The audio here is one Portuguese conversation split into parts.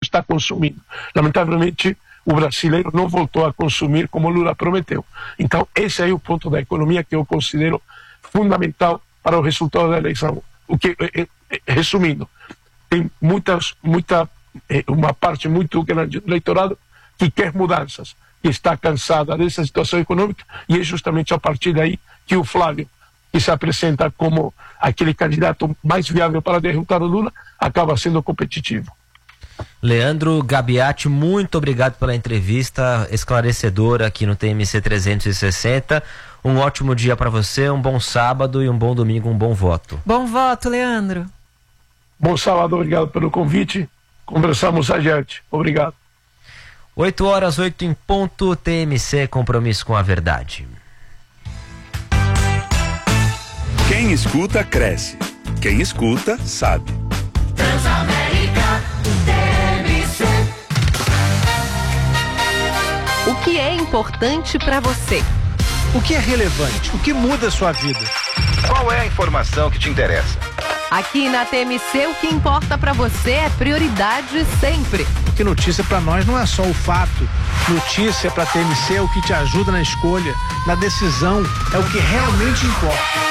está consumindo. Lamentavelmente, o brasileiro não voltou a consumir como Lula prometeu. Então, esse é o ponto da economia que eu considero fundamental para o resultado da eleição. Resumindo, tem uma parte muito grande do eleitorado que quer mudanças, que está cansada dessa situação econômica, e é justamente a partir daí que o Flávio, que se apresenta como aquele candidato mais viável para derrotar o Lula, acaba sendo competitivo. Leandro Gabiati, muito obrigado pela entrevista esclarecedora aqui no TMC 360. Um ótimo dia para você, um bom sábado e um bom domingo, um bom voto. Bom voto, Leandro. Bom sábado, obrigado pelo convite. Conversamos adiante. Obrigado. 8h, 8 em ponto, TMC, compromisso com a verdade. Quem escuta, cresce. Quem escuta, sabe. Transamérica, TMC. O que é importante para você? O que é relevante? O que muda a sua vida? Qual é a informação que te interessa? Aqui na TMC, o que importa para você é prioridade sempre. Porque notícia para nós não é só o fato. Notícia para TMC é o que te ajuda na escolha, na decisão, é o que realmente importa.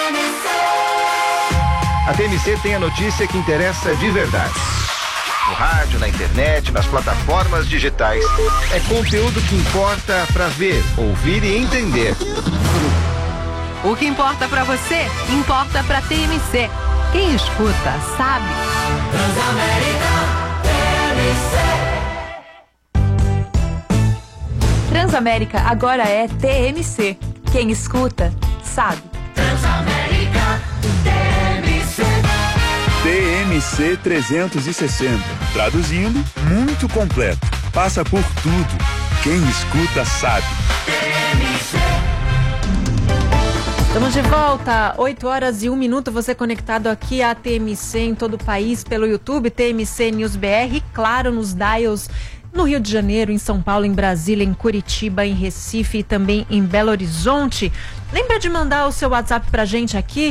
A TMC tem a notícia que interessa de verdade. No rádio, na internet, nas plataformas digitais. É conteúdo que importa para ver, ouvir e entender. O que importa para você, importa para TMC. Quem escuta, sabe. Transamérica, TMC. Transamérica agora é TMC. Quem escuta, sabe. Transamérica, TMC. TMC 360. Traduzindo, muito completo. Passa por tudo. Quem escuta, sabe. TMC. Estamos de volta, 8h01, você conectado aqui à TMC em todo o país pelo YouTube, TMC News BR, claro, nos dials no Rio de Janeiro, em São Paulo, em Brasília, em Curitiba, em Recife e também em Belo Horizonte. Lembra de mandar o seu WhatsApp pra gente aqui,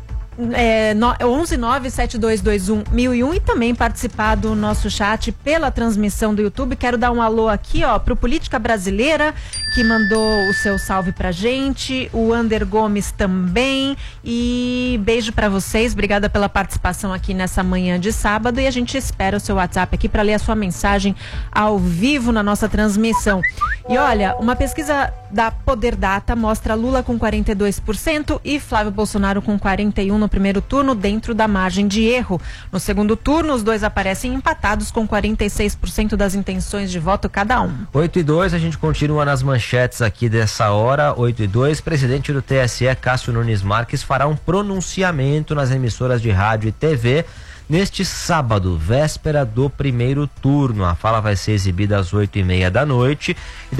11972211001 e também participar do nosso chat pela transmissão do YouTube. Quero dar um alô aqui, pro Política Brasileira, que mandou o seu salve pra gente, o Ander Gomes também, e beijo pra vocês, obrigada pela participação aqui nessa manhã de sábado, e a gente espera o seu WhatsApp aqui para ler a sua mensagem ao vivo na nossa transmissão. E olha, uma pesquisa da Poder Data mostra Lula com 42% e Flávio Bolsonaro com 41% no primeiro turno, dentro da margem de erro. No segundo turno, os dois aparecem empatados com 46% das intenções de voto cada um. 8h02, a gente continua nas manchetes aqui dessa hora. 8h02, presidente do TSE, Cássio Nunes Marques, fará um pronunciamento nas emissoras de rádio e TV neste sábado, véspera do primeiro turno. A fala vai ser exibida às 8h30 da noite e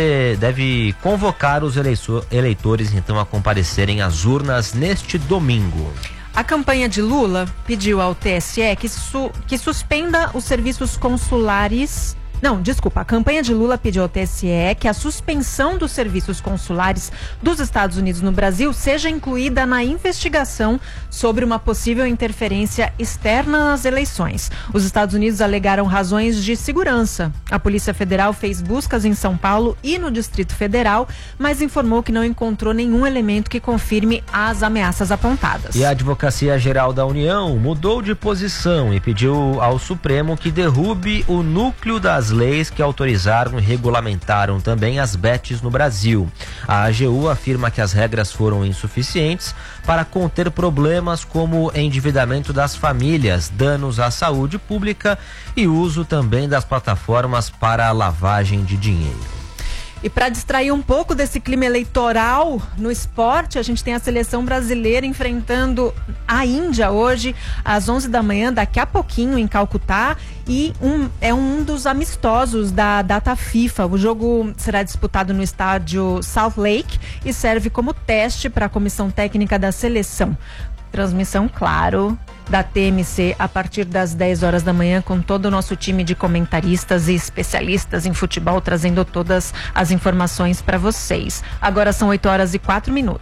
deve convocar os eleitores então a comparecerem às urnas neste domingo. A campanha de Lula pediu ao TSE que suspenda os serviços consulares. Não, desculpa, a campanha de Lula pediu ao TSE que a suspensão dos serviços consulares dos Estados Unidos no Brasil seja incluída na investigação sobre uma possível interferência externa nas eleições. Os Estados Unidos alegaram razões de segurança. A Polícia Federal fez buscas em São Paulo e no Distrito Federal, mas informou que não encontrou nenhum elemento que confirme as ameaças apontadas. E a Advocacia Geral da União mudou de posição e pediu ao Supremo que derrube o núcleo das leis que autorizaram e regulamentaram também as bets no Brasil. A AGU afirma que as regras foram insuficientes para conter problemas como endividamento das famílias, danos à saúde pública e uso também das plataformas para a lavagem de dinheiro. E para distrair um pouco desse clima eleitoral no esporte, a gente tem a seleção brasileira enfrentando a Índia hoje às 11 da manhã, daqui a pouquinho em Calcutá, e é um dos amistosos da data FIFA. O jogo será disputado no estádio Salt Lake e serve como teste para a comissão técnica da seleção. Transmissão, claro, da TMC a partir das 10 horas da manhã, com todo o nosso time de comentaristas e especialistas em futebol, trazendo todas as informações para vocês. Agora são 8h04.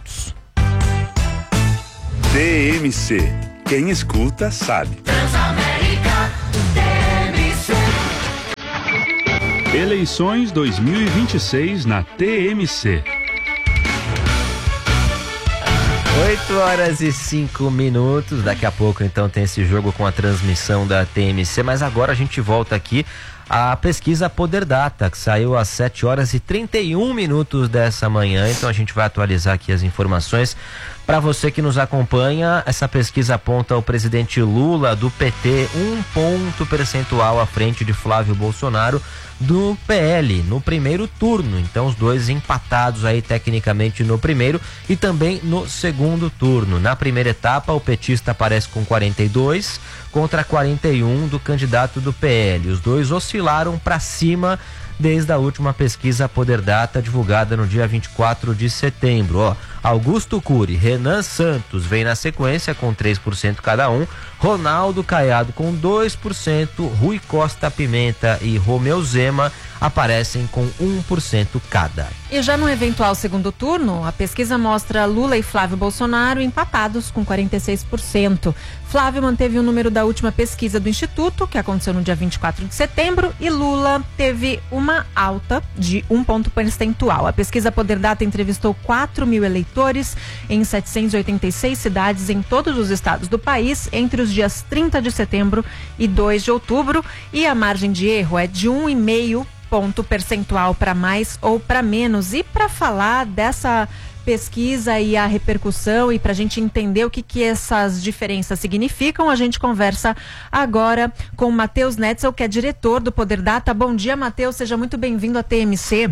TMC. Quem escuta, sabe. Transamérica, TMC. Eleições 2026 na TMC. 8h05. Daqui a pouco então tem esse jogo com a transmissão da TMC, mas agora a gente volta aqui à pesquisa Poder Data, que saiu às 7h31 dessa manhã. Então a gente vai atualizar aqui as informações. Para você que nos acompanha, essa pesquisa aponta o presidente Lula do PT 1 ponto percentual à frente de Flávio Bolsonaro do PL no primeiro turno. Então os dois empatados aí tecnicamente no primeiro e também no segundo turno. Na primeira etapa, o petista aparece com 42 contra 41 do candidato do PL. Os dois oscilaram para cima desde a última pesquisa Poder Data, divulgada no dia 24 de setembro. Augusto Cury, Renan Santos vem na sequência com 3% cada um, Ronaldo Caiado com 2%, Rui Costa Pimenta e Romeu Zema aparecem com 1% cada. E já no eventual segundo turno, a pesquisa mostra Lula e Flávio Bolsonaro empatados com 46%. Flávio manteve o número da última pesquisa do Instituto, que aconteceu no dia 24 de setembro, e Lula teve uma alta de 1 ponto percentual. A pesquisa Poder Data entrevistou 4 mil eleitores em 786 cidades em todos os estados do país entre os dias 30 de setembro e 2 de outubro, e a margem de erro é de 1,5 ponto percentual para mais ou para menos. E para falar dessa pesquisa e a repercussão e para a gente entender o que essas diferenças significam, a gente conversa agora com Matheus Netzel, que é diretor do Poder Data. Bom dia, Matheus, seja muito bem-vindo à TMC.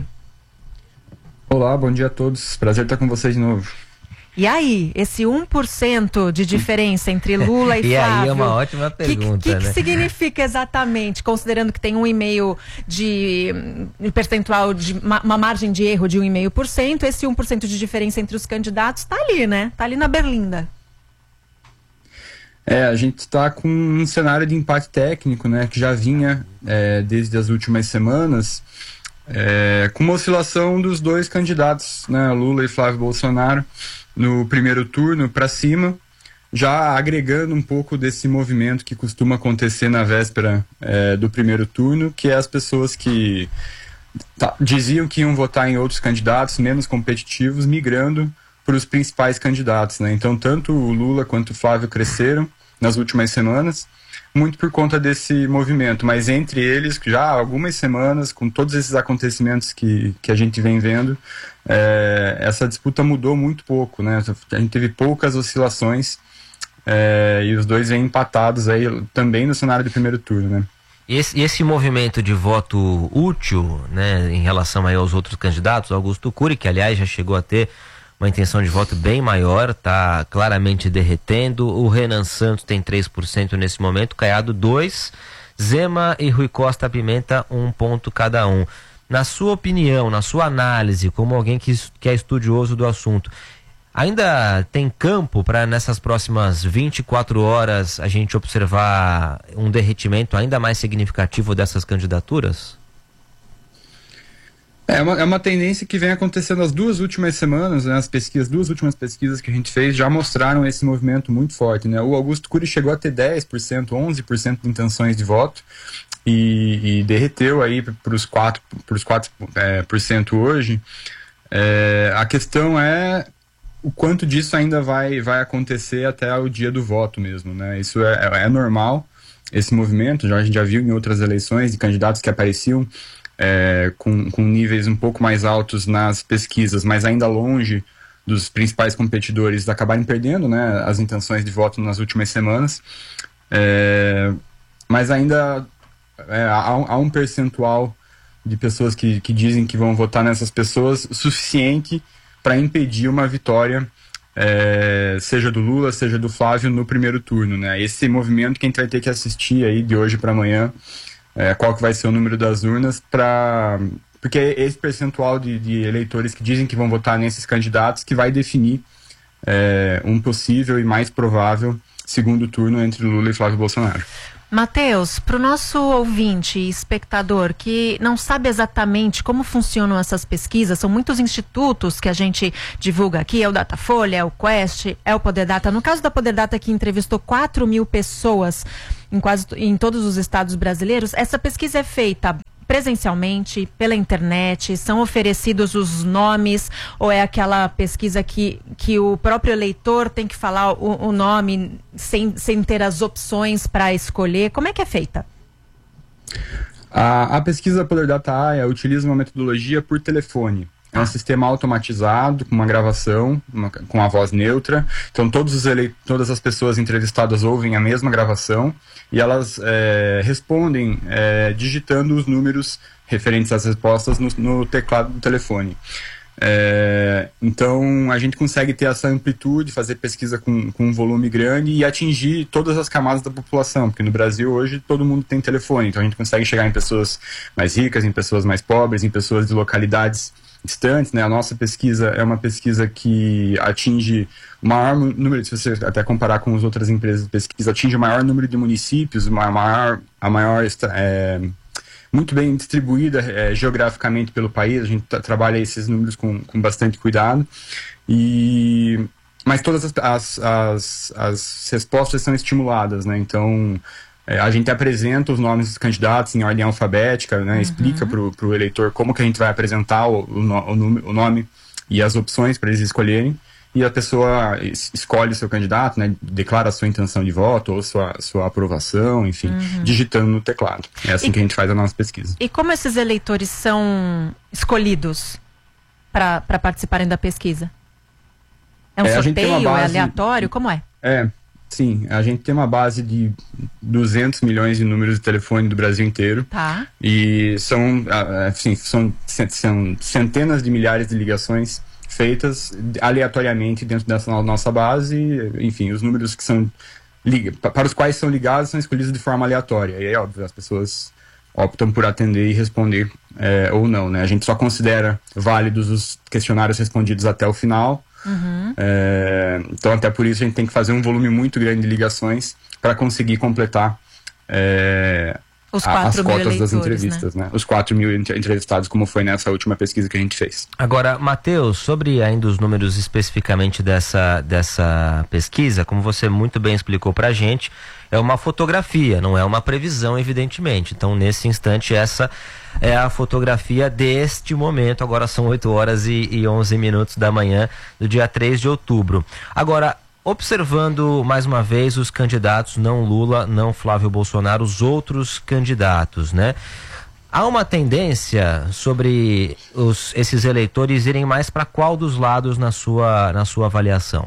Olá, bom dia a todos, prazer estar com vocês de novo. E aí, esse 1% de diferença entre Lula e Flávio... E aí é uma ótima pergunta, né? O que significa exatamente, considerando que tem 1,5% de percentual, de uma margem de erro de 1,5%, esse 1% de diferença entre os candidatos está ali, né? Está ali na berlinda. A gente está com um cenário de empate técnico, né? Que já vinha desde as últimas semanas, com uma oscilação dos dois candidatos, né? Lula e Flávio Bolsonaro, no primeiro turno para cima, já agregando um pouco desse movimento que costuma acontecer na véspera do primeiro turno, que é as pessoas que diziam que iam votar em outros candidatos menos competitivos, migrando para os principais candidatos, né? Então, tanto o Lula quanto o Flávio cresceram nas últimas semanas, muito por conta desse movimento, mas entre eles, já há algumas semanas, com todos esses acontecimentos que a gente vem vendo, essa disputa mudou muito pouco, né? A gente teve poucas oscilações e os dois vêm empatados aí também no cenário do primeiro turno, né? Esse movimento de voto útil, né, em relação aí aos outros candidatos, Augusto Cury, que aliás já chegou a ter uma intenção de voto bem maior, está claramente derretendo. O Renan Santos tem 3% nesse momento, Caiado 2%, Zema e Rui Costa Pimenta 1 ponto cada um. Na sua opinião, na sua análise, como alguém que é estudioso do assunto, ainda tem campo para nessas próximas 24 horas a gente observar um derretimento ainda mais significativo dessas candidaturas? É uma tendência que vem acontecendo as duas últimas semanas, né? Duas últimas pesquisas que a gente fez já mostraram esse movimento muito forte, né? O Augusto Cury chegou a ter 10%, 11% de intenções de voto e derreteu aí para os 4% hoje. A questão é o quanto disso ainda vai acontecer até o dia do voto mesmo, né? Isso é normal, esse movimento, a gente já viu em outras eleições de candidatos que apareciam com níveis um pouco mais altos nas pesquisas, mas ainda longe dos principais competidores, acabarem perdendo, né, as intenções de voto nas últimas semanas. Mas ainda há um percentual de pessoas que dizem que vão votar nessas pessoas suficiente para impedir uma vitória, seja do Lula, seja do Flávio, no primeiro turno, né? Esse movimento que a gente vai ter que assistir aí de hoje para amanhã, qual que vai ser o número das urnas, porque é esse percentual de eleitores que dizem que vão votar nesses candidatos que vai definir um possível e mais provável segundo turno entre Lula e Flávio Bolsonaro. Matheus, para o nosso ouvinte e espectador que não sabe exatamente como funcionam essas pesquisas, são muitos institutos que a gente divulga aqui, é o Datafolha, é o Quest, é o Poder Data. No caso da Poder Data, que entrevistou 4 mil pessoas em todos os estados brasileiros, essa pesquisa é feita presencialmente, pela internet? São oferecidos os nomes ou é aquela pesquisa que o próprio eleitor tem que falar o nome sem ter as opções para escolher? Como é que é feita? A pesquisa Poder Data AIA utiliza uma metodologia por telefone. É um sistema automatizado, com uma gravação, com a voz neutra. Então, todas as pessoas entrevistadas ouvem a mesma gravação e elas respondem digitando os números referentes às respostas no teclado do telefone. Então, a gente consegue ter essa amplitude, fazer pesquisa com um volume grande e atingir todas as camadas da população, porque no Brasil hoje todo mundo tem telefone, então a gente consegue chegar em pessoas mais ricas, em pessoas mais pobres, em pessoas de localidades distantes, né? A nossa pesquisa é uma pesquisa que atinge o maior número, se você até comparar com as outras empresas de pesquisa, atinge o maior número de municípios, muito bem distribuída geograficamente pelo país. A gente trabalha esses números com bastante cuidado, mas todas as respostas são estimuladas, né? Então, a gente apresenta os nomes dos candidatos em ordem alfabética, né? Explica para o eleitor como que a gente vai apresentar o nome e as opções para eles escolherem, e a pessoa escolhe o seu candidato, né? Declara a sua intenção de voto ou sua aprovação, enfim, digitando no teclado. É assim que a gente faz a nossa pesquisa. E como esses eleitores são escolhidos para participarem da pesquisa? É um sorteio? É aleatório? Como é? Sim, a gente tem uma base de 200 milhões de números de telefone do Brasil inteiro. Tá. E são centenas de milhares de ligações feitas aleatoriamente dentro dessa nossa base. Enfim, os números que são para os quais são ligados são escolhidos de forma aleatória. E é óbvio, as pessoas optam por atender e responder ou não, né? A gente só considera válidos os questionários respondidos até o final. Então, até por isso a gente tem que fazer um volume muito grande de ligações para conseguir completar as cotas das entrevistas, né? Os 4 mil entrevistados, como foi nessa última pesquisa que a gente fez. Agora, Matheus, sobre ainda os números especificamente dessa pesquisa, como você muito bem explicou para a gente, é uma fotografia, não é uma previsão, evidentemente. Então, nesse instante, essa é a fotografia deste momento. Agora são 8 horas e 11 minutos da manhã do dia 3 de outubro. Agora, observando mais uma vez os candidatos, não Lula, não Flávio Bolsonaro, os outros candidatos, né? Há uma tendência sobre esses eleitores irem mais para qual dos lados na sua avaliação?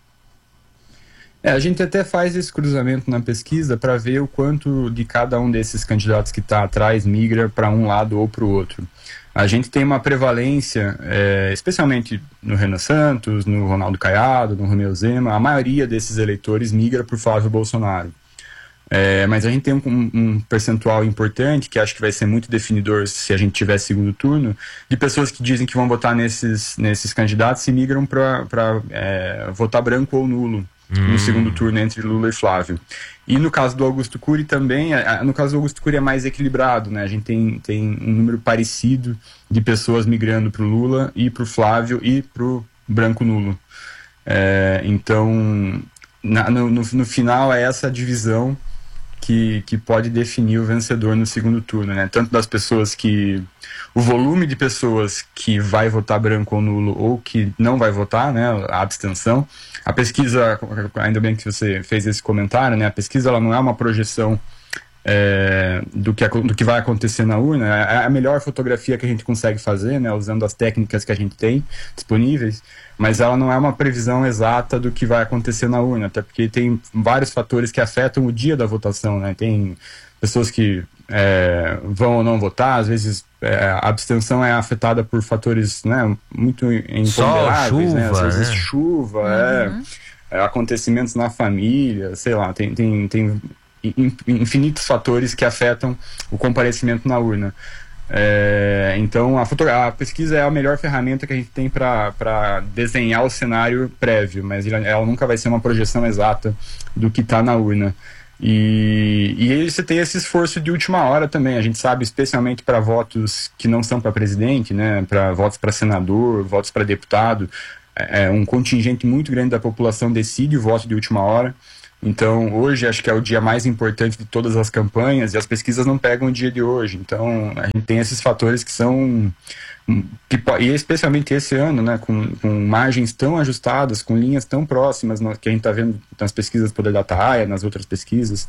A gente até faz esse cruzamento na pesquisa para ver o quanto de cada um desses candidatos que está atrás migra para um lado ou para o outro. A gente tem uma prevalência, especialmente no Renan Santos, no Ronaldo Caiado, no Romeu Zema, a maioria desses eleitores migra para o Flávio Bolsonaro. Mas a gente tem um percentual importante, que acho que vai ser muito definidor se a gente tiver segundo turno, de pessoas que dizem que vão votar nesses candidatos e migram para votar branco ou nulo no segundo turno entre Lula e Flávio. E no caso do Augusto Cury também, no caso do Augusto Cury é mais equilibrado, né? A gente tem um número parecido de pessoas migrando para o Lula e para o Flávio e para o branco nulo. Então, no final é essa divisão que pode definir o vencedor no segundo turno, né? Tanto das pessoas o volume de pessoas que vai votar branco ou nulo ou que não vai votar, né? A abstenção. A pesquisa, ainda bem que você fez esse comentário, né? A pesquisa ela não é uma projeção do que vai acontecer na urna. É a melhor fotografia que a gente consegue fazer, né? Usando as técnicas que a gente tem disponíveis, mas ela não é uma previsão exata do que vai acontecer na urna, até porque tem vários fatores que afetam o dia da votação, né? Tem pessoas que vão ou não votar, às vezes a abstenção é afetada por fatores, né, muito imponderáveis, né? Às vezes chuva, acontecimentos na família, sei lá, tem infinitos fatores que afetam o comparecimento na urna. Então a pesquisa é a melhor ferramenta que a gente tem para desenhar o cenário prévio, mas ela nunca vai ser uma projeção exata do que está na urna. E aí você tem esse esforço de última hora também. A gente sabe, especialmente para votos que não são para presidente, né, para votos para senador, votos para deputado, um contingente muito grande da população decide o voto de última hora. Então, hoje acho que é o dia mais importante de todas as campanhas e as pesquisas não pegam o dia de hoje. Então, a gente tem esses fatores que são... e especialmente esse ano, né, com margens tão ajustadas, com linhas tão próximas, que a gente está vendo nas pesquisas do Poder Data AIA, nas outras pesquisas,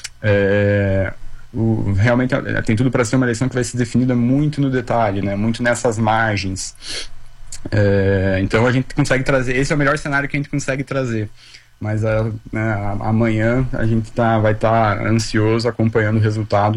realmente tem tudo para ser uma eleição que vai ser definida muito no detalhe, né, muito nessas margens. Então a gente consegue trazer, esse é o melhor cenário que a gente consegue trazer. Mas amanhã a gente vai estar ansioso acompanhando o resultado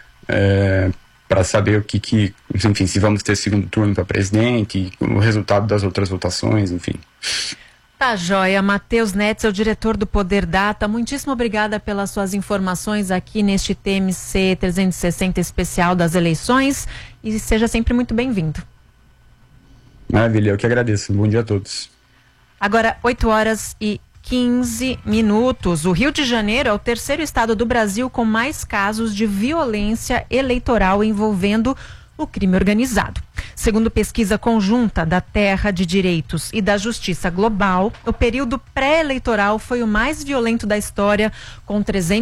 para saber enfim, se vamos ter segundo turno para presidente, o resultado das outras votações, enfim. Tá joia. Matheus Netzel, diretor do Poder Data, muitíssimo obrigada pelas suas informações aqui neste TMC 360 especial das eleições e seja sempre muito bem-vindo. Maravilha, eu que agradeço. Bom dia a todos. Agora, 8h15. O Rio de Janeiro é o terceiro estado do Brasil com mais casos de violência eleitoral envolvendo o crime organizado. Segundo pesquisa conjunta da Terra de Direitos e da Justiça Global, o período pré-eleitoral foi o mais violento da história, com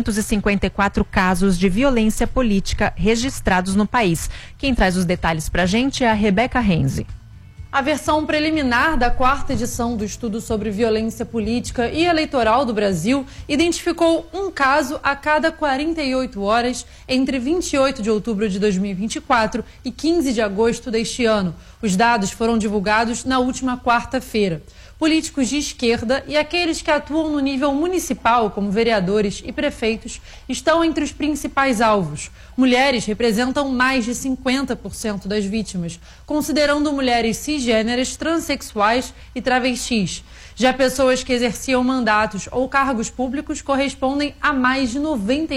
354 casos de violência política registrados no país. Quem traz os detalhes pra gente é a Rebeca Renzi. A versão preliminar da 4ª edição do estudo sobre violência política e eleitoral do Brasil identificou um caso a cada 48 horas entre 28 de outubro de 2024 e 15 de agosto deste ano. Os dados foram divulgados na última quarta-feira. Políticos de esquerda e aqueles que atuam no nível municipal, como vereadores e prefeitos, estão entre os principais alvos. Mulheres representam mais de 50% das vítimas, considerando mulheres cisgêneras, transexuais e travestis. Já pessoas que exerciam mandatos ou cargos públicos correspondem a mais de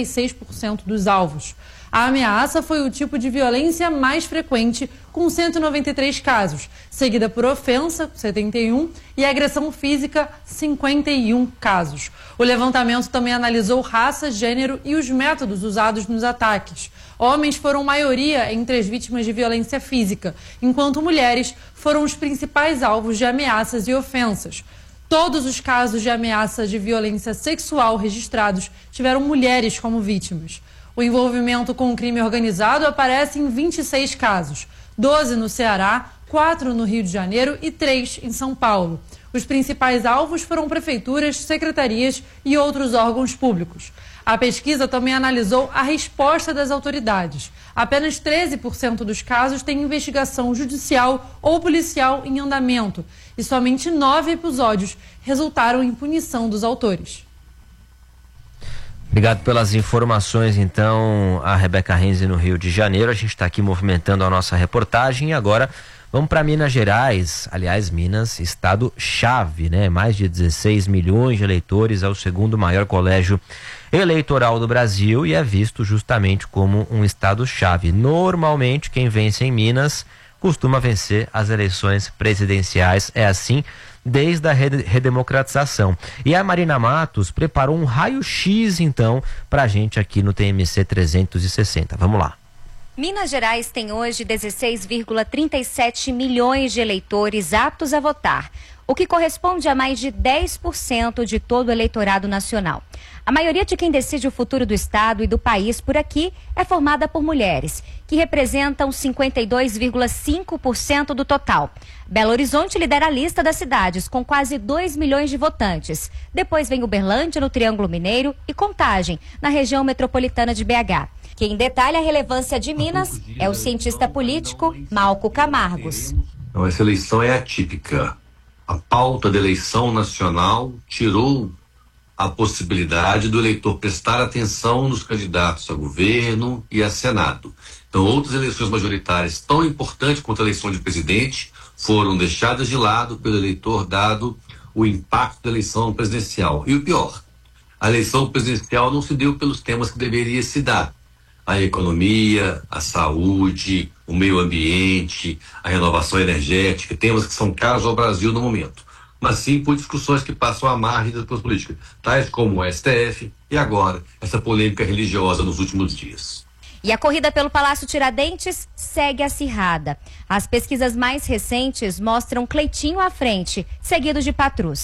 96% dos alvos. A ameaça foi o tipo de violência mais frequente, com 193 casos, seguida por ofensa, 71, e agressão física, 51 casos. O levantamento também analisou raça, gênero e os métodos usados nos ataques. Homens foram maioria entre as vítimas de violência física, enquanto mulheres foram os principais alvos de ameaças e ofensas. Todos os casos de ameaça de violência sexual registrados tiveram mulheres como vítimas. O envolvimento com o crime organizado aparece em 26 casos, 12 no Ceará, 4 no Rio de Janeiro e 3 em São Paulo. Os principais alvos foram prefeituras, secretarias e outros órgãos públicos. A pesquisa também analisou a resposta das autoridades. Apenas 13% dos casos têm investigação judicial ou policial em andamento e somente 9 episódios resultaram em punição dos autores. Obrigado pelas informações, então, a Rebeca Renzi no Rio de Janeiro. A gente está aqui movimentando a nossa reportagem e agora vamos para Minas Gerais. Aliás, Minas, estado-chave, né? Mais de 16 milhões de eleitores, é o segundo maior colégio eleitoral do Brasil e é visto justamente como um estado-chave. Normalmente, quem vence em Minas costuma vencer as eleições presidenciais. É assim desde a redemocratização. E a Marina Matos preparou um raio-x, então, pra gente aqui no TMC 360. Vamos lá. Minas Gerais tem hoje 16,37 milhões de eleitores aptos a votar, o que corresponde a mais de 10% de todo o eleitorado nacional. A maioria de quem decide o futuro do estado e do país por aqui é formada por mulheres, que representam 52,5% do total. Belo Horizonte lidera a lista das cidades, com quase 2 milhões de votantes. Depois vem Uberlândia, no Triângulo Mineiro, e Contagem, na região metropolitana de BH. Quem detalha a relevância de Minas é o cientista político Malco Camargos. Então, essa eleição é atípica. A pauta da eleição nacional tirou a possibilidade do eleitor prestar atenção nos candidatos a governo e a Senado. Então, outras eleições majoritárias tão importantes quanto a eleição de presidente foram deixadas de lado pelo eleitor, dado o impacto da eleição presidencial. E o pior, a eleição presidencial não se deu pelos temas que deveria se dar. A economia, a saúde, o meio ambiente, a renovação energética, temas que são caros ao Brasil no momento, mas sim por discussões que passam à margem das políticas, tais como o STF e agora essa polêmica religiosa nos últimos dias. E a corrida pelo Palácio Tiradentes segue acirrada. As pesquisas mais recentes mostram Cleitinho à frente, seguido de Patrus.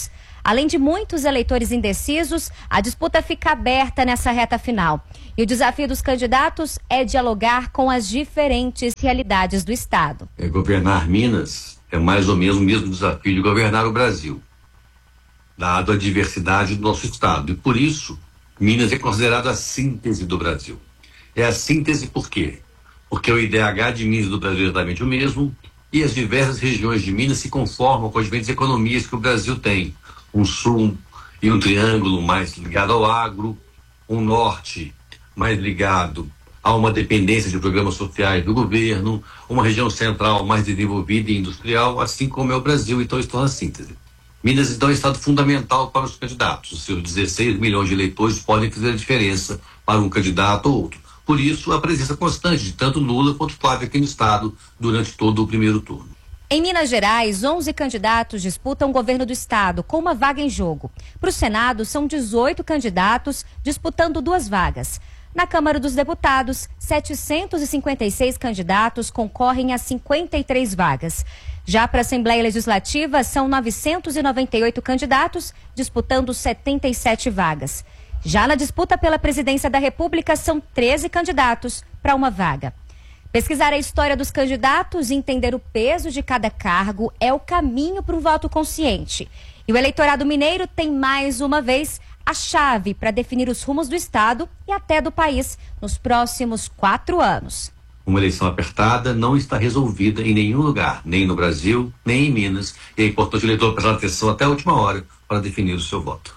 Além de muitos eleitores indecisos, a disputa fica aberta nessa reta final. E o desafio dos candidatos é dialogar com as diferentes realidades do Estado. Governar Minas é mais ou menos o mesmo desafio de governar o Brasil, dado a diversidade do nosso Estado. E por isso, Minas é considerado a síntese do Brasil. É a síntese por quê? Porque o IDH de Minas e do Brasil é exatamente o mesmo, e as diversas regiões de Minas se conformam com as diferentes economias que o Brasil tem. Um sul e um triângulo mais ligado ao agro, um norte mais ligado a uma dependência de programas sociais do governo, uma região central mais desenvolvida e industrial, assim como é o Brasil. Então, isso torna a síntese. Minas, então, é um estado fundamental para os candidatos. Os seus 16 milhões de eleitores podem fazer a diferença para um candidato ou outro. Por isso, a presença constante de tanto Lula quanto Flávio aqui no estado durante todo o primeiro turno. Em Minas Gerais, 11 candidatos disputam o governo do estado, com uma vaga em jogo. Para o Senado, são 18 candidatos disputando 2 vagas. Na Câmara dos Deputados, 756 candidatos concorrem a 53 vagas. Já para a Assembleia Legislativa, são 998 candidatos disputando 77 vagas. Já na disputa pela presidência da República, são 13 candidatos para uma vaga. Pesquisar a história dos candidatos e entender o peso de cada cargo é o caminho para um voto consciente. E o eleitorado mineiro tem mais uma vez a chave para definir os rumos do Estado e até do país nos próximos 4 anos. Uma eleição apertada não está resolvida em nenhum lugar, nem no Brasil, nem em Minas. E é importante o eleitor prestar atenção até a última hora para definir o seu voto.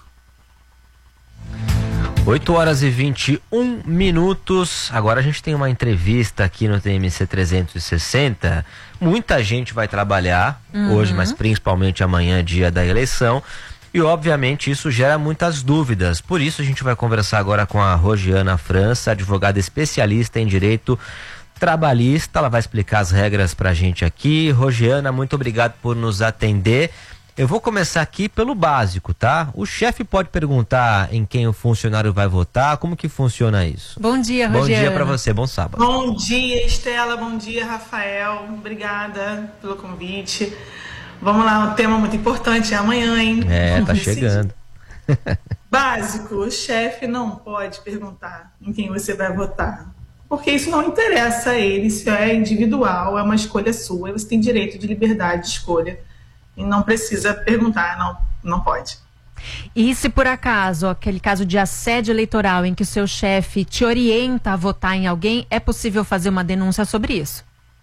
8h21. Agora a gente tem uma entrevista aqui no TMC 360. Muita gente vai trabalhar hoje, mas principalmente amanhã, dia da eleição. E obviamente isso gera muitas dúvidas. Por isso a gente vai conversar agora com a Rosiana França, advogada especialista em direito trabalhista. Ela vai explicar as regras pra gente aqui. Rosiana, muito obrigado por nos atender. Eu vou começar aqui pelo básico, tá? O chefe pode perguntar em quem o funcionário vai votar? Como que funciona isso? Bom dia, Rosiana. Bom dia pra você, bom sábado. Bom dia, Estela, bom dia, Rafael. Obrigada pelo convite. Vamos lá, um tema muito importante é amanhã, hein? Tá chegando. Básico, o chefe não pode perguntar em quem você vai votar. Porque isso não interessa a ele, isso é individual, é uma escolha sua. Você tem direito de liberdade de escolha. E não precisa perguntar, não pode. E se por acaso, aquele caso de assédio eleitoral em que o seu chefe te orienta a votar em alguém, é possível fazer uma denúncia sobre isso?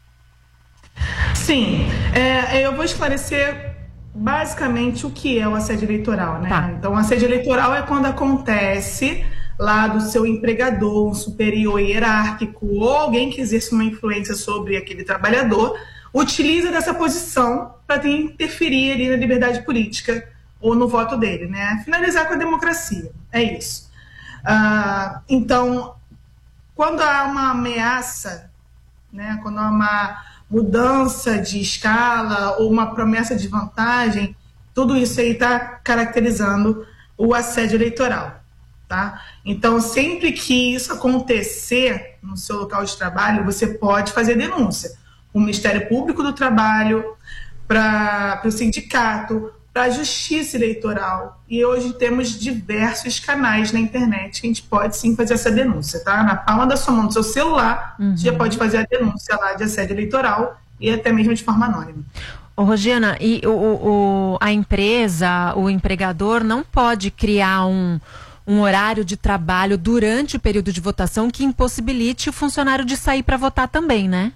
Sim, eu vou esclarecer basicamente o que é o assédio eleitoral, né? Tá. Então, o assédio eleitoral é quando acontece lá do seu empregador, um superior hierárquico ou alguém que exerce uma influência sobre aquele trabalhador, utiliza dessa posição para interferir ali na liberdade política ou no voto dele, né? Finalizar com a democracia, é isso. Então, quando há uma ameaça, né? Quando há uma mudança de escala ou uma promessa de vantagem, tudo isso aí está caracterizando o assédio eleitoral, tá? Então, sempre que isso acontecer no seu local de trabalho, você pode fazer denúncia. O Ministério Público do Trabalho, para o sindicato, para a Justiça Eleitoral. E hoje temos diversos canais na internet que a gente pode sim fazer essa denúncia, tá? Na palma da sua mão, do seu celular, você já pode fazer a denúncia lá de assédio eleitoral e até mesmo de forma anônima. Ô, Rosiana, e a empresa, o empregador não pode criar um horário de trabalho durante o período de votação que impossibilite o funcionário de sair para votar também, né?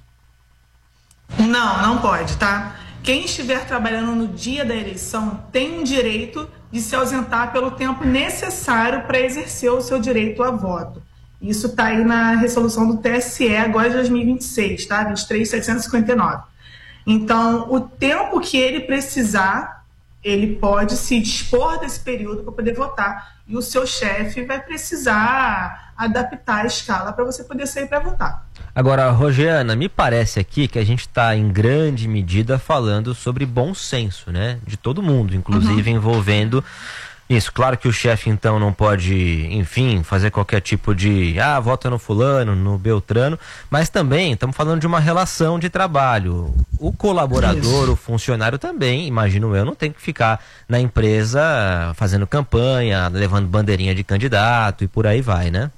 Não pode, tá? Quem estiver trabalhando no dia da eleição tem um direito de se ausentar pelo tempo necessário para exercer o seu direito a voto. Isso está aí na resolução do TSE agora de 2026, tá? 23.759. Então, o tempo que ele precisar, ele pode se dispor desse período para poder votar. E o seu chefe vai precisar adaptar a escala para você poder sair para votar. Agora, Rosiana, me parece aqui que a gente está em grande medida falando sobre bom senso, né? De todo mundo, inclusive envolvendo isso. Claro que o chefe, então, não pode, enfim, fazer qualquer tipo de, vota no fulano, no beltrano, mas também estamos falando de uma relação de trabalho. o colaborador, o funcionário também, imagino eu, não tem que ficar na empresa fazendo campanha, levando bandeirinha de candidato e por aí vai, né?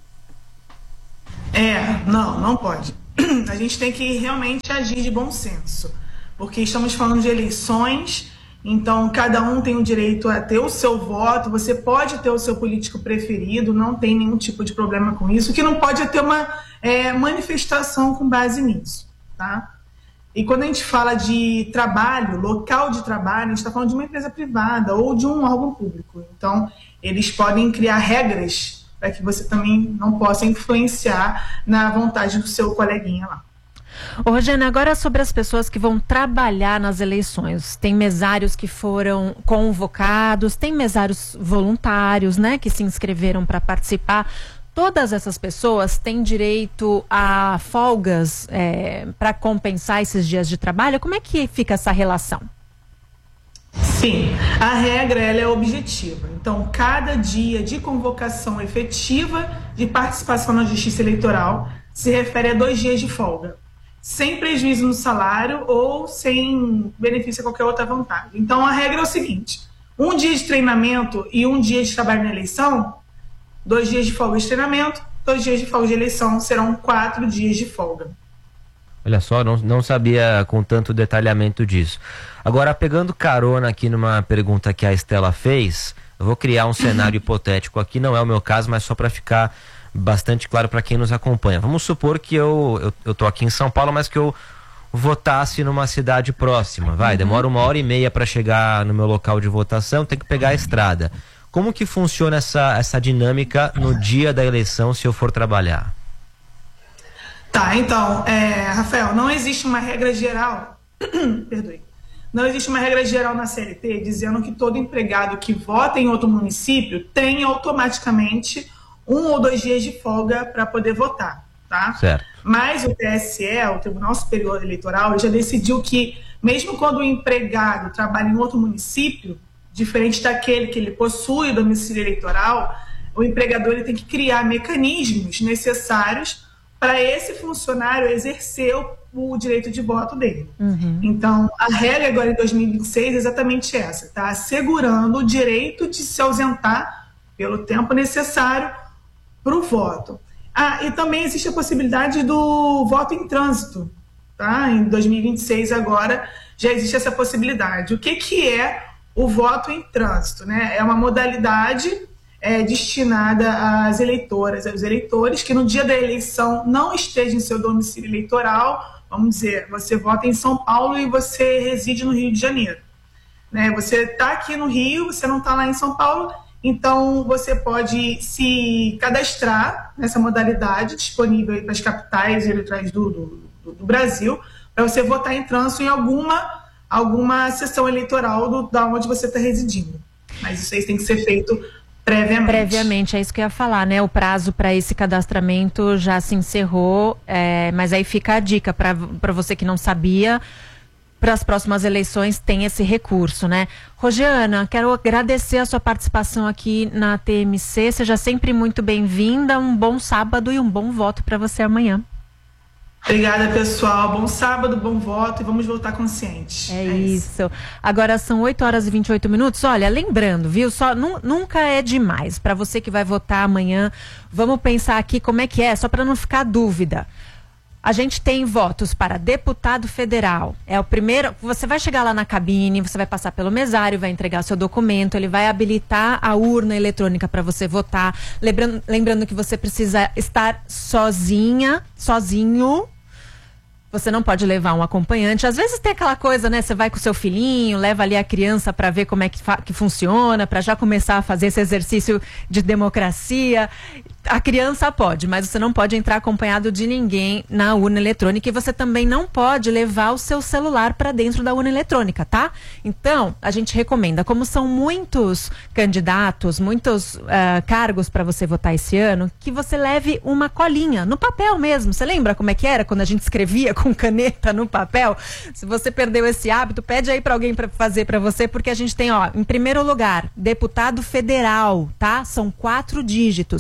Não pode. A gente tem que realmente agir de bom senso, porque estamos falando de eleições, então cada um tem o direito a ter o seu voto, você pode ter o seu político preferido, não tem nenhum tipo de problema com isso, o que não pode é ter uma manifestação com base nisso, tá? E quando a gente fala de trabalho, local de trabalho, a gente está falando de uma empresa privada ou de um órgão público, então eles podem criar regras para que você também não possa influenciar na vontade do seu coleguinha lá. Ô, Rogério, agora sobre as pessoas que vão trabalhar nas eleições. Tem mesários que foram convocados, tem mesários voluntários, né, que se inscreveram para participar. Todas essas pessoas têm direito a folgas para compensar esses dias de trabalho? Como é que fica essa relação? Sim, a regra ela é objetiva. Então, cada dia de convocação efetiva de participação na Justiça Eleitoral se refere a 2 dias de folga, sem prejuízo no salário ou sem benefício a qualquer outra vantagem. Então, a regra é o seguinte: 1 dia de treinamento e 1 dia de trabalho na eleição, 2 dias de folga de treinamento, 2 dias de folga de eleição, serão 4 dias de folga. Olha só, não sabia com tanto detalhamento disso. Agora, pegando carona aqui numa pergunta que a Estela fez, eu vou criar um cenário hipotético aqui, não é o meu caso, mas só para ficar bastante claro para quem nos acompanha. Vamos supor que eu tô aqui em São Paulo, mas que eu votasse numa cidade próxima. Demora 1h30 para chegar no meu local de votação, tem que pegar a estrada. Como que funciona essa dinâmica no dia da eleição se eu for trabalhar? Tá, então, Rafael, não existe uma regra geral, perdoe, não existe uma regra geral na CLT dizendo que todo empregado que vota em outro município tem automaticamente 1 ou 2 dias de folga para poder votar, tá? Certo. Mas o TSE, o Tribunal Superior Eleitoral, já decidiu que, mesmo quando o empregado trabalha em outro município, diferente daquele que ele possui o domicílio eleitoral, o empregador ele tem que criar mecanismos necessários para esse funcionário exercer o direito de voto dele. Então, a regra agora em 2026 é exatamente essa, tá? Assegurando o direito de se ausentar pelo tempo necessário para o voto. E também existe a possibilidade do voto em trânsito, tá? Em 2026 agora já existe essa possibilidade. O que é o voto em trânsito, né? É uma modalidade destinada às eleitoras, aos eleitores que no dia da eleição não estejam em seu domicílio eleitoral. Vamos dizer, você vota em São Paulo e você reside no Rio de Janeiro, né? Você está aqui no Rio, você não está lá em São Paulo, então você pode se cadastrar nessa modalidade disponível para as capitais eleitorais do Brasil, para você votar em trânsito em alguma sessão eleitoral da onde você está residindo. Mas isso aí tem que ser feito previamente, é isso que eu ia falar, né? O prazo para esse cadastramento já se encerrou, mas aí fica a dica para você que não sabia, para as próximas eleições tem esse recurso, né? Rosiana, quero agradecer a sua participação aqui na TMC, seja sempre muito bem-vinda, um bom sábado e um bom voto para você amanhã. Obrigada, pessoal. Bom sábado, bom voto e vamos votar conscientes. É isso. Agora são 8h28. Olha, lembrando, viu? Nunca é demais. Para você que vai votar amanhã, vamos pensar aqui como é que é, só para não ficar dúvida. A gente tem votos para deputado federal. É o primeiro. Você vai chegar lá na cabine, você vai passar pelo mesário, vai entregar seu documento, ele vai habilitar a urna eletrônica para você votar. Lembrando que você precisa estar sozinho. Você não pode levar um acompanhante. Às vezes tem aquela coisa, né? Você vai com o seu filhinho, leva ali a criança para ver como é que funciona, para já começar a fazer esse exercício de democracia. A criança pode, mas você não pode entrar acompanhado de ninguém na urna eletrônica e você também não pode levar o seu celular para dentro da urna eletrônica, tá? Então, a gente recomenda, como são muitos candidatos, muitos cargos para você votar esse ano, que você leve uma colinha, no papel mesmo. Você lembra como é que era quando a gente escrevia com caneta no papel? Se você perdeu esse hábito, pede aí para alguém para fazer para você, porque a gente tem, em primeiro lugar, deputado federal, tá? São 4 dígitos.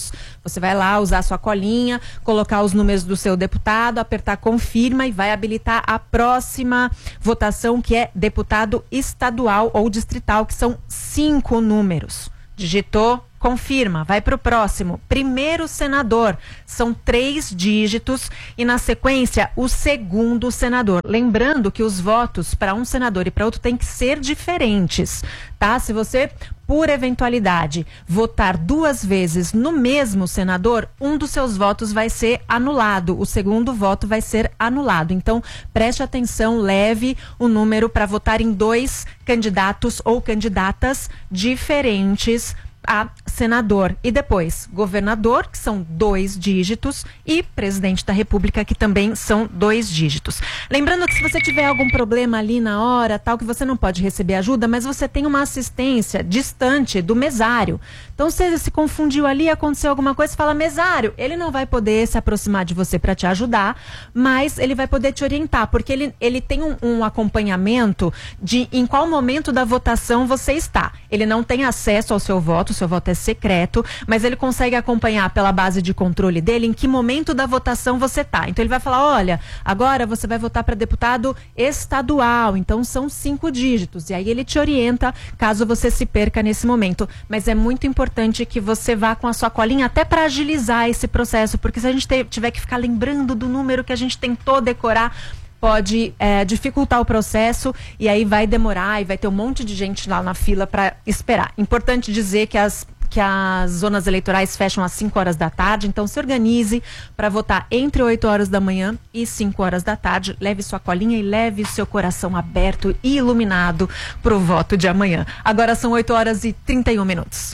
Você vai lá usar a sua colinha, colocar os números do seu deputado, apertar confirma e vai habilitar a próxima votação, que é deputado estadual ou distrital, que são 5 números. Digitou, confirma, vai para o próximo. Primeiro senador, são 3 dígitos e na sequência o segundo senador. Lembrando que os votos para um senador e para outro tem que ser diferentes, tá? Se você, por eventualidade, votar 2 vezes no mesmo senador, um dos seus votos vai ser anulado, o segundo voto vai ser anulado. Então, preste atenção, leve o número para votar em 2 candidatos ou candidatas diferentes a senador. E depois, governador, que são 2 dígitos, e presidente da República, que também são 2 dígitos. Lembrando que se você tiver algum problema ali na hora, tal, que você não pode receber ajuda, mas você tem uma assistência distante do mesário. Então, se se confundiu ali, aconteceu alguma coisa, fala mesário. Ele não vai poder se aproximar de você para te ajudar, mas ele vai poder te orientar, porque ele tem um acompanhamento de em qual momento da votação você está. Ele não tem acesso ao seu voto, o seu voto é secreto, mas ele consegue acompanhar pela base de controle dele em que momento da votação você está. Então ele vai falar, olha, agora você vai votar para deputado estadual, então são 5 dígitos, e aí ele te orienta caso você se perca nesse momento. Mas é muito importante que você vá com a sua colinha até para agilizar esse processo, porque se a gente tiver que ficar lembrando do número que a gente tentou decorar, pode dificultar o processo e aí vai demorar e vai ter um monte de gente lá na fila para esperar. Importante dizer que as zonas eleitorais fecham às 5 horas da tarde, então se organize para votar entre 8 horas da manhã e 5 horas da tarde. Leve sua colinha e leve seu coração aberto e iluminado para o voto de amanhã. Agora são 8 horas e 31 minutos.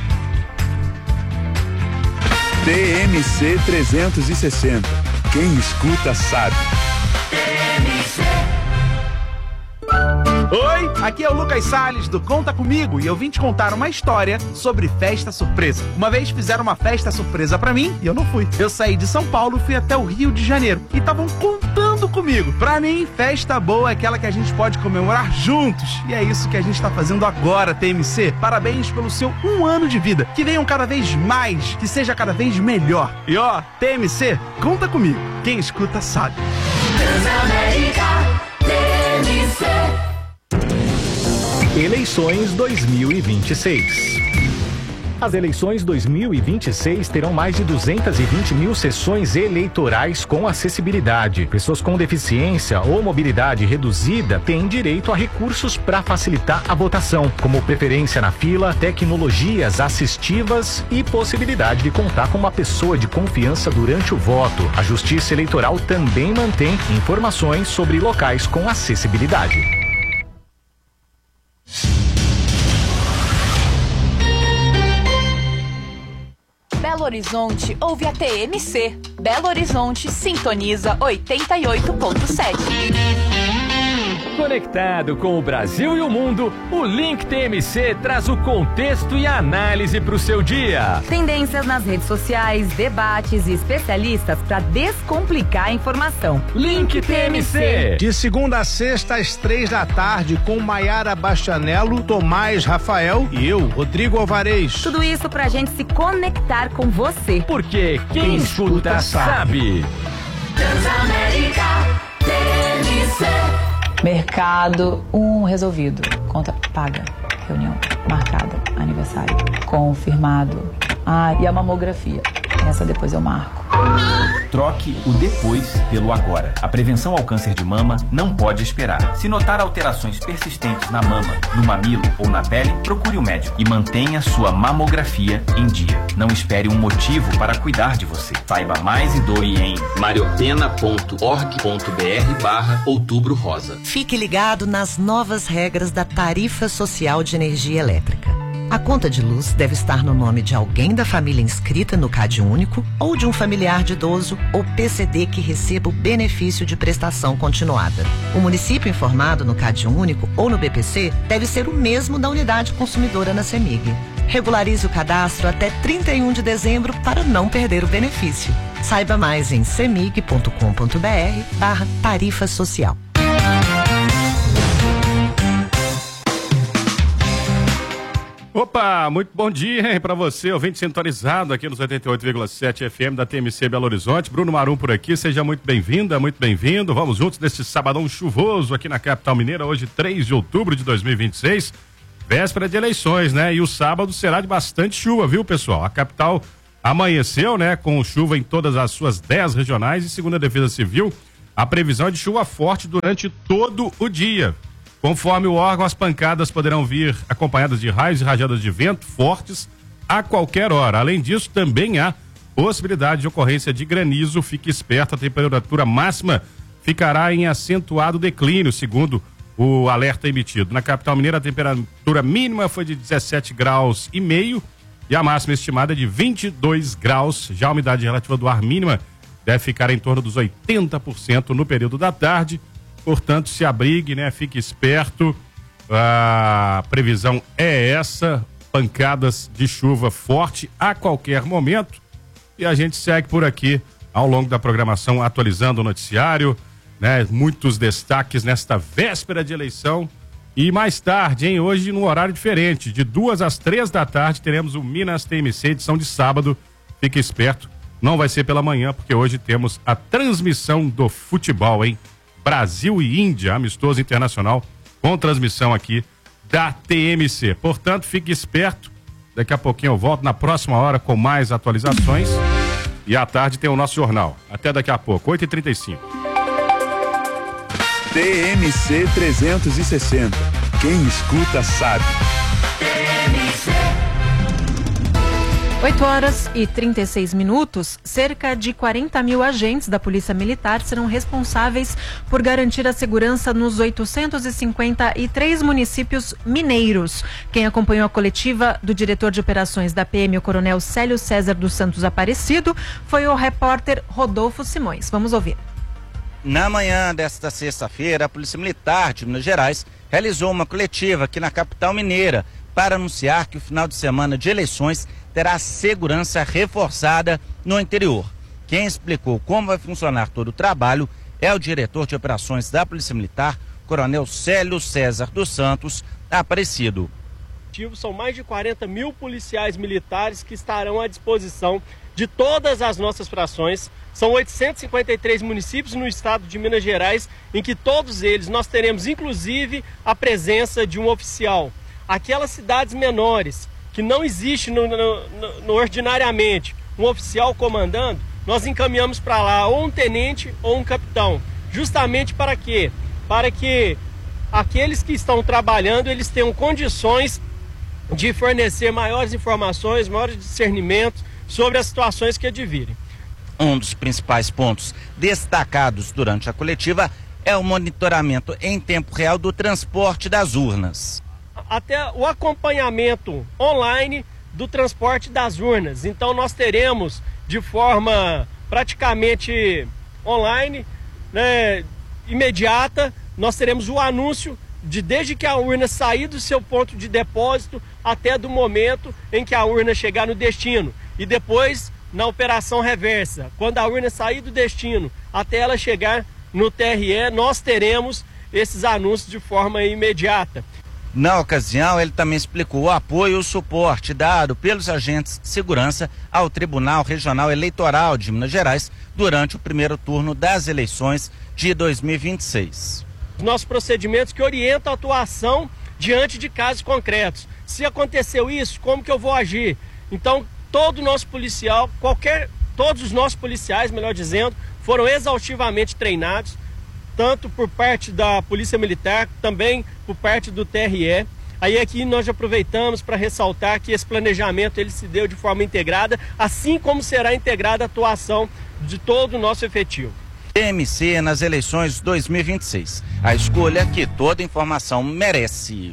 TMC 360. Quem escuta sabe. Oi, aqui é o Lucas Salles do Conta Comigo e eu vim te contar uma história sobre festa surpresa. Uma vez fizeram uma festa surpresa pra mim e eu não fui. Eu saí de São Paulo e fui até o Rio de Janeiro e estavam contando comigo. Pra mim, festa boa é aquela que a gente pode comemorar juntos. E é isso que a gente tá fazendo agora, TMC. Parabéns pelo seu 1 ano de vida. Que venham cada vez mais, que seja cada vez melhor. E ó, TMC, conta comigo. Quem escuta sabe. Transamérica, TMC. Eleições 2026. As eleições 2026 terão mais de 220 mil sessões eleitorais com acessibilidade. Pessoas com deficiência ou mobilidade reduzida têm direito a recursos para facilitar a votação, como preferência na fila, tecnologias assistivas e possibilidade de contar com uma pessoa de confiança durante o voto. A Justiça Eleitoral também mantém informações sobre locais com acessibilidade. Belo Horizonte ouve a TMC. Belo Horizonte sintoniza 88.7. Conectado com o Brasil e o mundo, o Link TMC traz o contexto e a análise para o seu dia. Tendências nas redes sociais, debates e especialistas para descomplicar a informação. Link TMC. De segunda a sexta às 3 da tarde com Maiara Bastianello, Tomás Rafael e eu, Rodrigo Alvarez. Tudo isso pra gente se conectar com você. Porque quem escuta sabe. Transamérica, TMC. Mercado, resolvido. Conta paga. Reunião marcada. Aniversário confirmado. E a mamografia. Essa depois eu marco. Troque o depois pelo agora. A prevenção ao câncer de mama não pode esperar. Se notar alterações persistentes na mama, no mamilo ou na pele, procure o médico e mantenha sua mamografia em dia. Não espere um motivo para cuidar de você. Saiba mais e doe em mariopena.org.br/Outubro Rosa. Fique ligado nas novas regras da Tarifa Social de Energia Elétrica. A conta de luz deve estar no nome de alguém da família inscrita no CadÚnico ou de um familiar de idoso ou PCD que receba o benefício de prestação continuada. O município informado no CadÚnico ou no BPC deve ser o mesmo da unidade consumidora na CEMIG. Regularize o cadastro até 31 de dezembro para não perder o benefício. Saiba mais em cemig.com.br/tarifa social. Opa, muito bom dia, hein, pra você, ouvinte sintonizado aqui nos 88,7 FM da TMC Belo Horizonte. Bruno Marum por aqui, seja muito bem-vinda, muito bem-vindo. Vamos juntos nesse sabadão chuvoso aqui na capital mineira, hoje 3 de outubro de 2026, véspera de eleições, né? E o sábado será de bastante chuva, viu, pessoal? A capital amanheceu, né, com chuva em todas as suas 10 regionais e segundo a Defesa Civil, a previsão é de chuva forte durante todo o dia. Conforme o órgão, as pancadas poderão vir acompanhadas de raios e rajadas de vento fortes a qualquer hora. Além disso, também há possibilidade de ocorrência de granizo. Fique esperto, a temperatura máxima ficará em acentuado declínio, segundo o alerta emitido. Na capital mineira, a temperatura mínima foi de 17,5 graus e a máxima estimada é de 22 graus. Já a umidade relativa do ar mínima deve ficar em torno dos 80% no período da tarde. Portanto, se abrigue, né? Fique esperto. A previsão é essa, pancadas de chuva forte a qualquer momento. E a gente segue por aqui ao longo da programação, atualizando o noticiário, né? Muitos destaques nesta véspera de eleição. E mais tarde, hein? Hoje num horário diferente, de 2 às 3 da tarde, teremos o Minas TMC, edição de sábado. Fique esperto, não vai ser pela manhã, porque hoje temos a transmissão do futebol, hein? Brasil e Índia, amistoso internacional, com transmissão aqui da TMC. Portanto, fique esperto. Daqui a pouquinho eu volto na próxima hora com mais atualizações. E à tarde tem o nosso jornal. Até daqui a pouco, 8h35. TMC 360. Quem escuta sabe. 8h36, cerca de 40 mil agentes da Polícia Militar serão responsáveis por garantir a segurança nos 853 municípios mineiros. Quem acompanhou a coletiva do diretor de operações da PM, o coronel Célio César dos Santos Aparecido, foi o repórter Rodolfo Simões. Vamos ouvir. Na manhã desta sexta-feira, a Polícia Militar de Minas Gerais realizou uma coletiva aqui na capital mineira para anunciar que o final de semana de eleições terá segurança reforçada no interior. Quem explicou como vai funcionar todo o trabalho é o diretor de operações da Polícia Militar, Coronel Célio César dos Santos Aparecido. São mais de 40 mil policiais militares que estarão à disposição de todas as nossas frações. São 853 municípios no estado de Minas Gerais, em que todos eles nós teremos inclusive a presença de um oficial. Aquelas cidades menores que não existe ordinariamente um oficial comandando, nós encaminhamos para lá ou um tenente ou um capitão. Justamente para quê? Para que aqueles que estão trabalhando, eles tenham condições de fornecer maiores informações, maiores discernimentos sobre as situações que advirem. Um dos principais pontos destacados durante a coletiva é o monitoramento em tempo real do transporte das urnas. Até o acompanhamento online do transporte das urnas. Então nós teremos de forma praticamente online, né, imediata, nós teremos o anúncio desde que a urna sair do seu ponto de depósito até do momento em que a urna chegar no destino. E depois na operação reversa, quando a urna sair do destino até ela chegar no TRE, nós teremos esses anúncios de forma imediata. Na ocasião, ele também explicou o apoio e o suporte dado pelos agentes de segurança ao Tribunal Regional Eleitoral de Minas Gerais durante o primeiro turno das eleições de 2026. Nossos procedimentos que orientam a atuação diante de casos concretos. Se aconteceu isso, como que eu vou agir? Então, todo nosso policial, todos os nossos policiais, melhor dizendo, foram exaustivamente treinados, tanto por parte da Polícia Militar, também por parte do TRE. Aí aqui nós já aproveitamos para ressaltar que esse planejamento ele se deu de forma integrada, assim como será integrada a atuação de todo o nosso efetivo. TMC nas eleições 2026. A escolha que toda informação merece.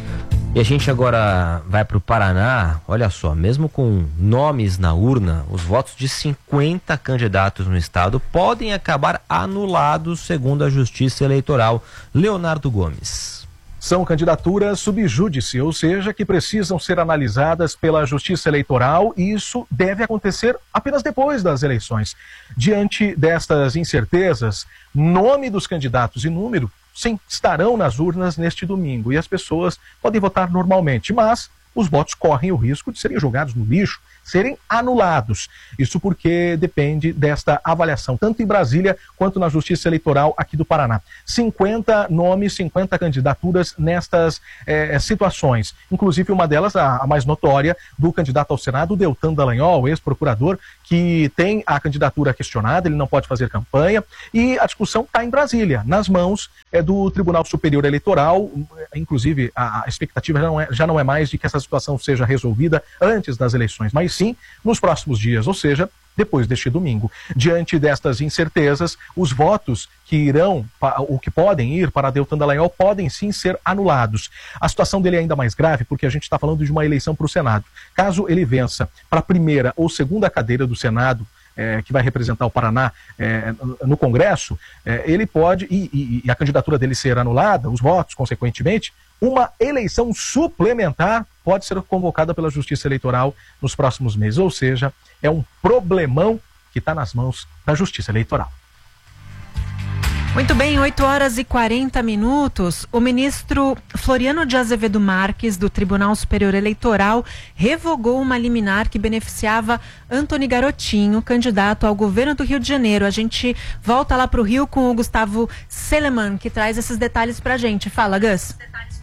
E a gente agora vai para o Paraná. Olha só, mesmo com nomes na urna, os votos de 50 candidatos no estado podem acabar anulados, segundo a Justiça Eleitoral. Leonardo Gomes. São candidaturas sub júdice, ou seja, que precisam ser analisadas pela Justiça Eleitoral, e isso deve acontecer apenas depois das eleições. Diante destas incertezas, nome dos candidatos e número, sim, estarão nas urnas neste domingo, e as pessoas podem votar normalmente, mas os votos correm o risco de serem jogados no lixo, serem anulados. Isso porque depende desta avaliação, tanto em Brasília quanto na Justiça Eleitoral aqui do Paraná. 50 nomes, 50 candidaturas nestas situações. Inclusive uma delas, a mais notória, do candidato ao Senado, Deltan Dallagnol, ex-procurador, que tem a candidatura questionada, ele não pode fazer campanha, e a discussão está em Brasília, nas mãos do Tribunal Superior Eleitoral. Inclusive a expectativa já não é mais de que essa situação seja resolvida antes das eleições, mas sim nos próximos dias, ou seja, depois deste domingo. Diante destas incertezas, os votos que irão, ou que podem ir para Deltan Dallagnol, podem sim ser anulados. A situação dele é ainda mais grave porque a gente está falando de uma eleição para o Senado. Caso ele vença para a primeira ou segunda cadeira do Senado, que vai representar o Paraná no Congresso, ele pode, e a candidatura dele ser anulada, os votos, consequentemente, uma eleição suplementar pode ser convocada pela Justiça Eleitoral nos próximos meses. Ou seja, é um problemão que está nas mãos da Justiça Eleitoral. Muito bem, 8h40. O ministro Floriano de Azevedo Marques, do Tribunal Superior Eleitoral, revogou uma liminar que beneficiava Antony Garotinho, candidato ao governo do Rio de Janeiro. A gente volta lá para o Rio com o Gustavo Seleman, que traz esses detalhes para a gente. Fala, Gus.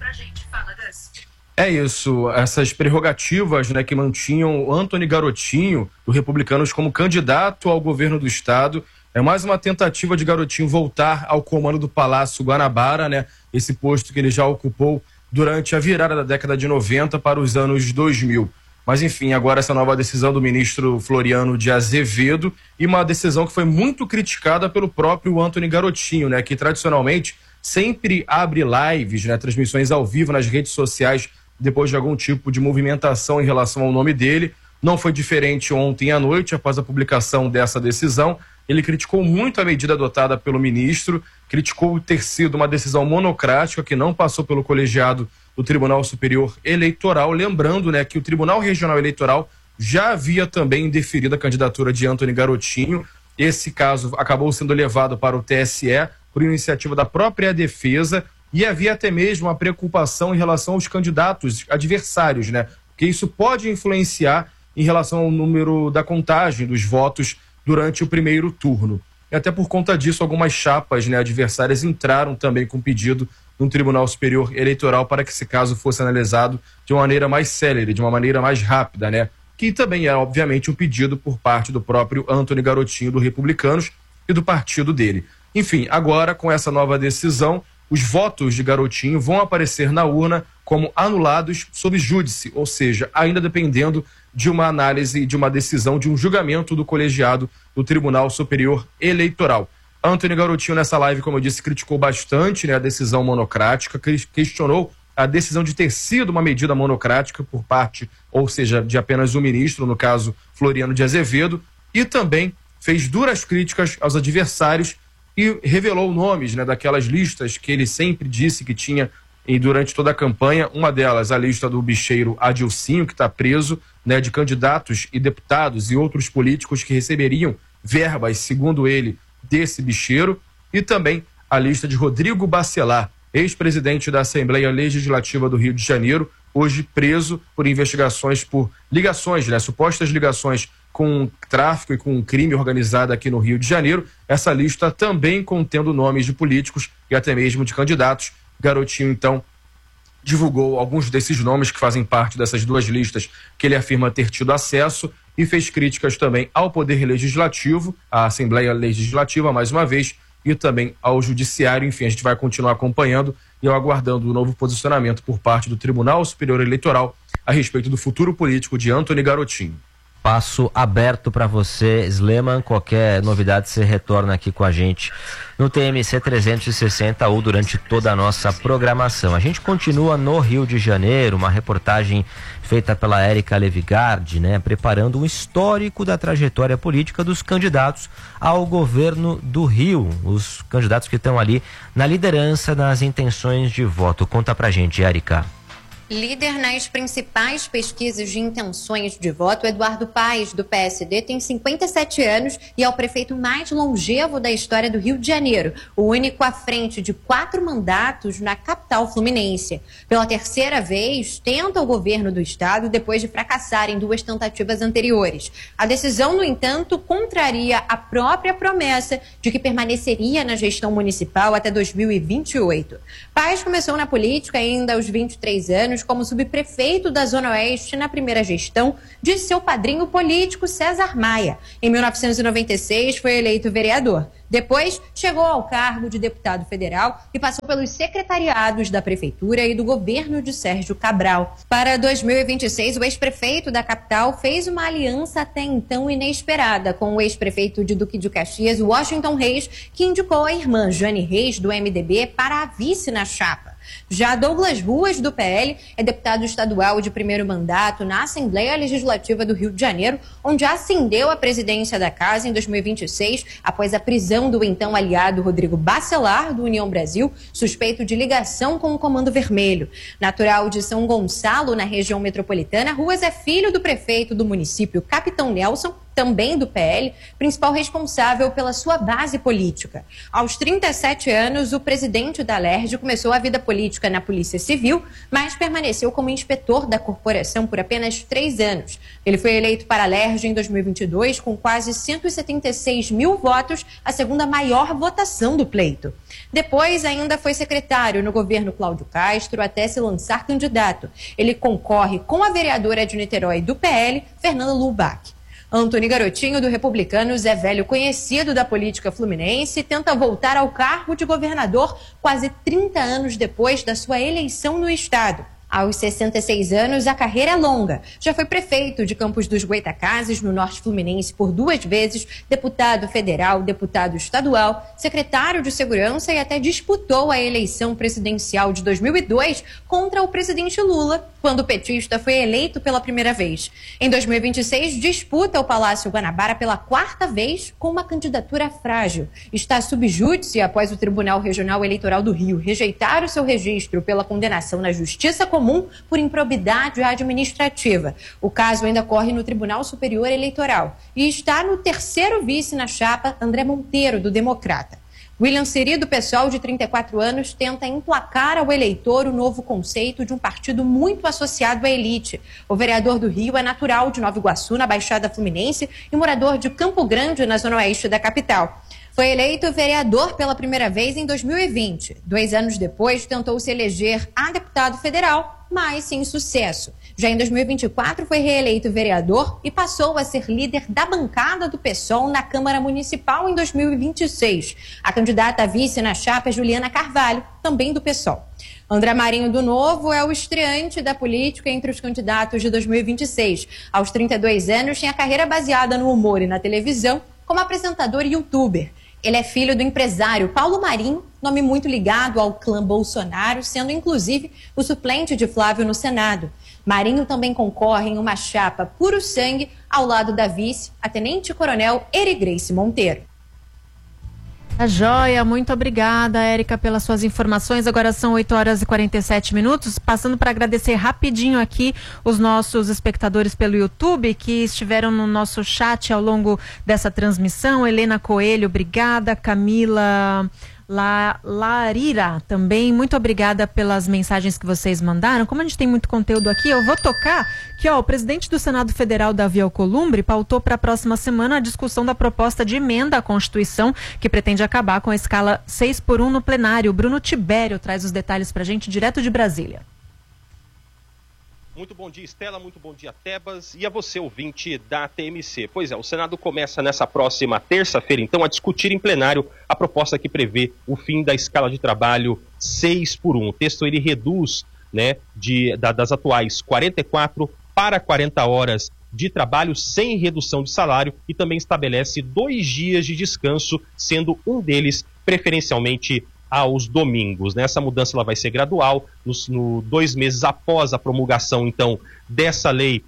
É isso, essas prerrogativas, né, que mantinham o Antony Garotinho, do Republicanos, como candidato ao governo do estado. É mais uma tentativa de Garotinho voltar ao comando do Palácio Guanabara, né? Esse posto que ele já ocupou durante a virada da década de 90 para os anos 2000. Mas enfim, agora essa nova decisão do ministro Floriano de Azevedo, e uma decisão que foi muito criticada pelo próprio Antony Garotinho, né? Que tradicionalmente sempre abre lives, né? Transmissões ao vivo nas redes sociais depois de algum tipo de movimentação em relação ao nome dele. Não foi diferente ontem à noite, após a publicação dessa decisão. Ele criticou muito a medida adotada pelo ministro, criticou ter sido uma decisão monocrática que não passou pelo colegiado do Tribunal Superior Eleitoral. Lembrando, né, que o Tribunal Regional Eleitoral já havia também indeferido a candidatura de Antony Garotinho. Esse caso acabou sendo levado para o TSE por iniciativa da própria defesa, e havia até mesmo uma preocupação em relação aos candidatos adversários, né? Porque isso pode influenciar em relação ao número da contagem dos votos durante o primeiro turno. E até por conta disso, algumas chapas, né, adversárias entraram também com pedido no Tribunal Superior Eleitoral para que esse caso fosse analisado de uma maneira mais célere, de uma maneira mais rápida, né? Que também é, obviamente, um pedido por parte do próprio Antony Garotinho, do Republicanos, e do partido dele. Enfim, agora, com essa nova decisão, os votos de Garotinho vão aparecer na urna como anulados sob júdice, ou seja, ainda dependendo de uma análise, de uma decisão, de um julgamento do colegiado do Tribunal Superior Eleitoral. Antony Garotinho, nessa live, como eu disse, criticou bastante, né, a decisão monocrática, questionou a decisão de ter sido uma medida monocrática por parte, ou seja, de apenas um ministro, no caso Floriano de Azevedo, e também fez duras críticas aos adversários e revelou nomes, né, daquelas listas que ele sempre disse que tinha e durante toda a campanha. Uma delas, a lista do bicheiro Adilcinho, que está preso, né, de candidatos e deputados e outros políticos que receberiam verbas, segundo ele, desse bicheiro, e também a lista de Rodrigo Bacelar, ex-presidente da Assembleia Legislativa do Rio de Janeiro, hoje preso por investigações por ligações, né, supostas ligações com tráfico e com crime organizado aqui no Rio de Janeiro. Essa lista também contendo nomes de políticos e até mesmo de candidatos. Garotinho, então, divulgou alguns desses nomes que fazem parte dessas duas listas que ele afirma ter tido acesso, e fez críticas também ao Poder Legislativo, à Assembleia Legislativa, mais uma vez, e também ao Judiciário. Enfim, a gente vai continuar acompanhando e aguardando o novo posicionamento por parte do Tribunal Superior Eleitoral a respeito do futuro político de Antony Garotinho. Passo aberto para você, Sleman. Qualquer novidade, você retorna aqui com a gente no TMC 360 ou durante toda a nossa programação. A gente continua no Rio de Janeiro, uma reportagem feita pela Érica Levigard, né, preparando um histórico da trajetória política dos candidatos ao governo do Rio, os candidatos que estão ali na liderança das intenções de voto. Conta pra gente, Érica. Líder nas principais pesquisas de intenções de voto, Eduardo Paes, do PSD, tem 57 anos e é o prefeito mais longevo da história do Rio de Janeiro, o único à frente de 4 mandatos na capital fluminense. Pela terceira vez, tenta o governo do estado depois de fracassar em 2 tentativas anteriores. A decisão, no entanto, contraria a própria promessa de que permaneceria na gestão municipal até 2028. Paes começou na política ainda aos 23 anos, como subprefeito da Zona Oeste na primeira gestão de seu padrinho político César Maia. Em 1996 foi eleito vereador. Depois chegou ao cargo de deputado federal e passou pelos secretariados da prefeitura e do governo de Sérgio Cabral. Para 2026, o ex-prefeito da capital fez uma aliança até então inesperada com o ex-prefeito de Duque de Caxias, Washington Reis, que indicou a irmã Jane Reis, do MDB, para a vice na chapa. Já Douglas Ruas, do PL, é deputado estadual de primeiro mandato na Assembleia Legislativa do Rio de Janeiro, onde ascendeu à presidência da casa em 2026, após a prisão do então aliado Rodrigo Bacelar, do União Brasil, suspeito de ligação com o Comando Vermelho. Natural de São Gonçalo, na região metropolitana, Ruas é filho do prefeito do município, Capitão Nelson, também do PL, principal responsável pela sua base política. Aos 37 anos, o presidente da Alerj começou a vida política na Polícia Civil, mas permaneceu como inspetor da corporação por apenas 3 anos. Ele foi eleito para a Alerj em 2022 com quase 176 mil votos, a segunda maior votação do pleito. Depois, ainda foi secretário no governo Cláudio Castro até se lançar candidato. Ele concorre com a vereadora de Niterói do PL, Fernanda Lubach. Antony Garotinho, do Republicanos, é velho conhecido da política fluminense e tenta voltar ao cargo de governador quase 30 anos depois da sua eleição no estado. Aos 66 anos, a carreira é longa. Já foi prefeito de Campos dos Goytacazes, no norte fluminense, por 2 vezes, deputado federal, deputado estadual, secretário de segurança e até disputou a eleição presidencial de 2002 contra o presidente Lula, quando o petista foi eleito pela primeira vez. Em 2026, disputa o Palácio Guanabara pela 4ª vez com uma candidatura frágil. Está sob júdice após o Tribunal Regional Eleitoral do Rio rejeitar o seu registro pela condenação na Justiça Comum por improbidade administrativa. O caso ainda corre no Tribunal Superior Eleitoral e está no 3º vice na chapa, André Monteiro, do Democrata. William Siri, do PSOL, de 34 anos, tenta emplacar ao eleitor o novo conceito de um partido muito associado à elite. O vereador do Rio é natural de Nova Iguaçu, na Baixada Fluminense, e morador de Campo Grande, na zona oeste da capital. Foi eleito vereador pela primeira vez em 2020. 2 anos depois, tentou se eleger a deputado federal, mas sem sucesso. Já em 2024, foi reeleito vereador e passou a ser líder da bancada do PSOL na Câmara Municipal em 2026. A candidata a vice na chapa é Juliana Carvalho, também do PSOL. André Marinho do Novo é o estreante da política entre os candidatos de 2026. Aos 32 anos, tinha carreira baseada no humor e na televisão, como apresentador e youtuber. Ele é filho do empresário Paulo Marinho, nome muito ligado ao clã Bolsonaro, sendo inclusive o suplente de Flávio no Senado. Marinho também concorre em uma chapa puro sangue ao lado da vice, a tenente-coronel Erigrace Monteiro. A joia, muito obrigada, Érica, pelas suas informações. Agora são 8h47, passando para agradecer rapidinho aqui os nossos espectadores pelo YouTube que estiveram no nosso chat ao longo dessa transmissão. Helena Coelho, obrigada. Camila Larira também, muito obrigada pelas mensagens que vocês mandaram. Como a gente tem muito conteúdo aqui, eu vou tocar que o presidente do Senado Federal, Davi Alcolumbre, pautou para a próxima semana a discussão da proposta de emenda à Constituição que pretende acabar com a escala 6x1 no plenário. Bruno Tibério traz os detalhes para a gente direto de Brasília. Muito bom dia, Estela, muito bom dia, Tebas, e a você, ouvinte da TMC. Pois é, o Senado começa nessa próxima terça-feira, então, a discutir em plenário a proposta que prevê o fim da escala de trabalho 6x1. O texto, ele reduz, das atuais 44 para 40 horas de trabalho sem redução de salário e também estabelece 2 dias de descanso, sendo um deles preferencialmente aos domingos. Essa mudança ela vai ser gradual. 2 meses após a promulgação, então, dessa lei,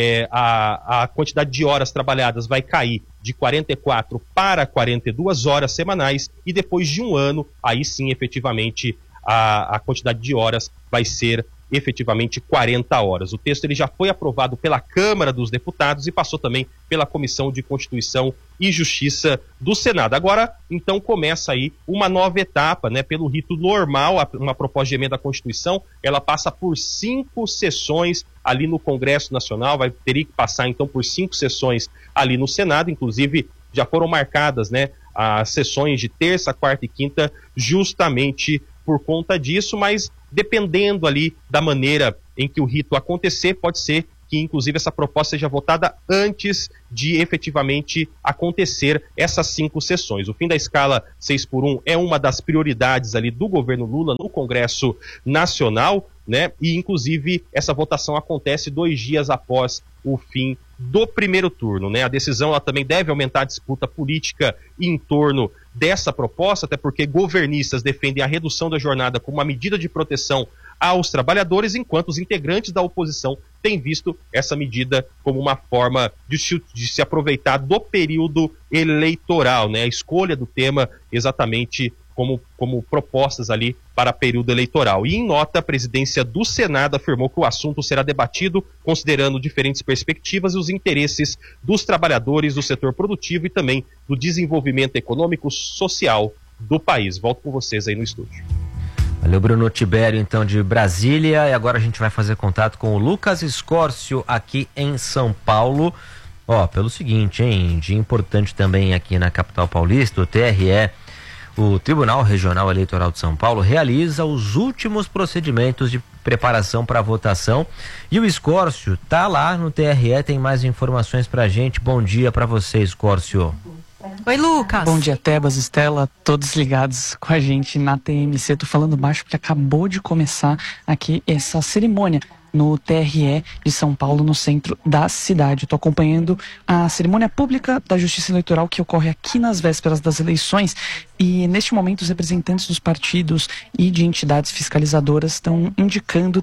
a quantidade de horas trabalhadas vai cair de 44 para 42 horas semanais e depois de 1 ano, aí sim, efetivamente, a quantidade de horas vai ser efetivamente 40 horas. O texto ele já foi aprovado pela Câmara dos Deputados e passou também pela Comissão de Constituição e Justiça do Senado. Agora, então, começa aí uma nova etapa, né? Pelo rito normal, uma proposta de emenda à Constituição, ela passa por 5 sessões ali no Congresso Nacional, teria que passar então por 5 sessões ali no Senado, inclusive já foram marcadas, né, as sessões de terça, quarta e quinta, justamente por conta disso, mas dependendo ali da maneira em que o rito acontecer, pode ser que inclusive essa proposta seja votada antes de efetivamente acontecer essas 5 sessões. O fim da escala 6x1 é uma das prioridades ali do governo Lula no Congresso Nacional, né? E inclusive essa votação acontece 2 dias após o fim do primeiro turno, né? A decisão ela também deve aumentar a disputa política em torno dessa proposta, até porque governistas defendem a redução da jornada como uma medida de proteção aos trabalhadores, enquanto os integrantes da oposição têm visto essa medida como uma forma de se aproveitar do período eleitoral, né? A escolha do tema exatamente como propostas ali para período eleitoral. E em nota, a presidência do Senado afirmou que o assunto será debatido considerando diferentes perspectivas e os interesses dos trabalhadores do setor produtivo e também do desenvolvimento econômico social do país. Volto com vocês aí no estúdio. Valeu, Bruno Tibério, então, de Brasília. E agora a gente vai fazer contato com o Lucas Escórcio aqui em São Paulo. Pelo seguinte, hein, dia importante também aqui na capital paulista, o TRE, o Tribunal Regional Eleitoral de São Paulo, realiza os últimos procedimentos de preparação para a votação. E o Escórcio tá lá no TRE, tem mais informações pra gente. Bom dia para você, Escórcio. Oi, Lucas. Bom dia, Tebas, Estela, todos ligados com a gente na TMC. Tô falando baixo porque acabou de começar aqui essa cerimônia no TRE de São Paulo, no centro da cidade. Estou acompanhando a cerimônia pública da Justiça Eleitoral que ocorre aqui nas vésperas das eleições e neste momento os representantes dos partidos e de entidades fiscalizadoras estão indicando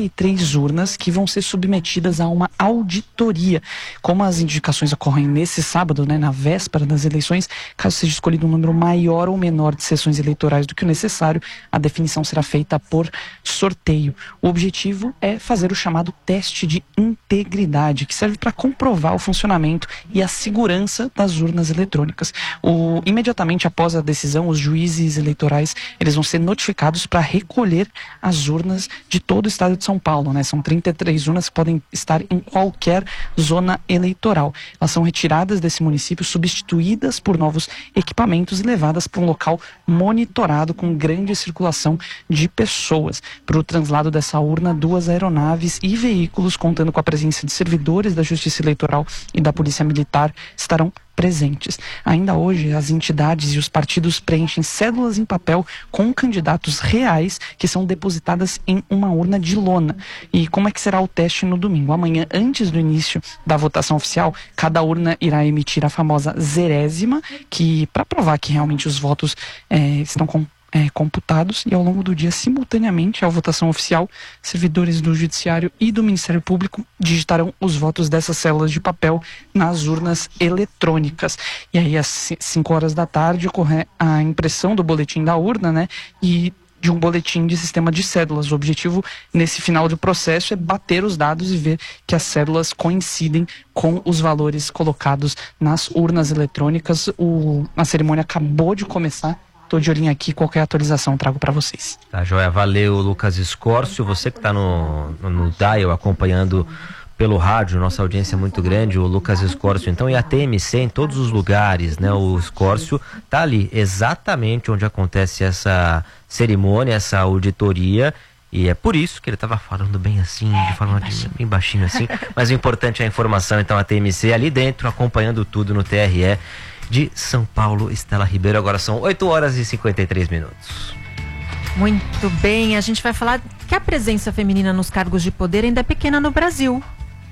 33 urnas que vão ser submetidas a uma auditoria. Como as indicações ocorrem nesse sábado, né, na véspera das eleições, caso seja escolhido um número maior ou menor de sessões eleitorais do que o necessário, a definição será feita por sorteio. O objetivo é fazer o chamado teste de integridade, que serve para comprovar o funcionamento e a segurança das urnas eletrônicas. Imediatamente após a decisão, os juízes eleitorais eles vão ser notificados para recolher as urnas de todo o estado de São Paulo, né? São 33 urnas que podem estar em qualquer zona eleitoral. Elas são retiradas desse município, substituídas por novos equipamentos e levadas para um local monitorado com grande circulação de pessoas. Para o translado dessa urna, 2 aeronaves e veículos, contando com a presença de servidores da Justiça Eleitoral e da Polícia Militar, estarão presentes. Ainda hoje, as entidades e os partidos preenchem cédulas em papel com candidatos reais que são depositadas em uma urna de lona. E como é que será o teste no domingo? Amanhã, antes do início da votação oficial, cada urna irá emitir a famosa zerésima, que para provar que realmente os votos estão computados, e ao longo do dia, simultaneamente à votação oficial, servidores do Judiciário e do Ministério Público digitarão os votos dessas células de papel nas urnas eletrônicas. E aí, às 5 horas da tarde, ocorre a impressão do boletim da urna, né? E de um boletim de sistema de cédulas. O objetivo nesse final do processo é bater os dados e ver que as cédulas coincidem com os valores colocados nas urnas eletrônicas. A cerimônia acabou de começar. Tô de olhinho aqui, qualquer atualização trago para vocês. Tá, joia. Valeu, Lucas Escórcio. Você que tá no dial acompanhando pelo rádio, nossa audiência é muito grande, o Lucas Escórcio, então, e a TMC em todos os lugares, né? O Escórcio tá ali, exatamente onde acontece essa cerimônia, essa auditoria, e é por isso que ele estava falando bem assim, de forma bem baixinho assim, mas o importante é a informação, então, a TMC ali dentro, acompanhando tudo no TRE de São Paulo. Estela Ribeiro. Agora são 8 horas e 53 minutos. Muito bem, a gente vai falar que a presença feminina nos cargos de poder ainda é pequena no Brasil.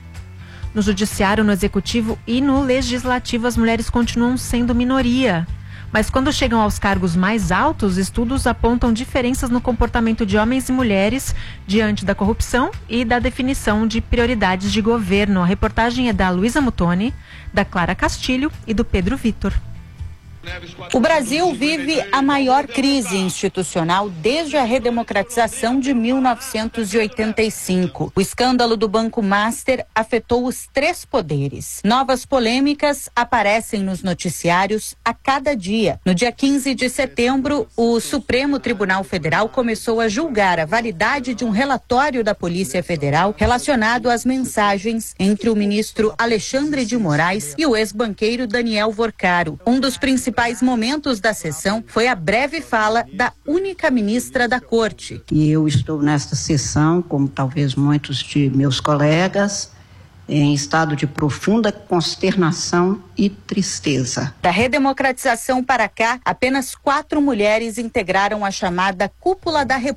No judiciário, no executivo e no legislativo, as mulheres continuam sendo minoria. Mas quando chegam aos cargos mais altos, estudos apontam diferenças no comportamento de homens e mulheres diante da corrupção e da definição de prioridades de governo. A reportagem é da Luísa Mutoni, da Clara Castilho e do Pedro Vitor. O Brasil vive a maior crise institucional desde a redemocratização de 1985. O escândalo do Banco Master afetou os 3 poderes. Novas polêmicas aparecem nos noticiários a cada dia. No dia 15 de setembro, o Supremo Tribunal Federal começou a julgar a validade de um relatório da Polícia Federal relacionado às mensagens entre o ministro Alexandre de Moraes e o ex-banqueiro Daniel Vorcaro. Um dos principais momentos da sessão foi a breve fala da única ministra da Corte. E eu estou nesta sessão, como talvez muitos de meus colegas, em estado de profunda consternação e tristeza. Da redemocratização para cá, apenas 4 mulheres integraram a chamada Cúpula da República.